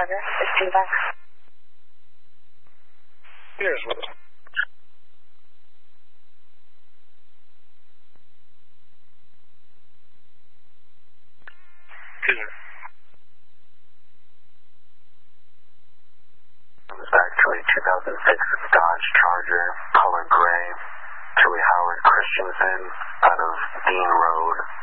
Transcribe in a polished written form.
Charger, 16-5. Here's what. Actually, 2006 Dodge Charger, color gray, Joey Howard Christensen, out of Dean Road,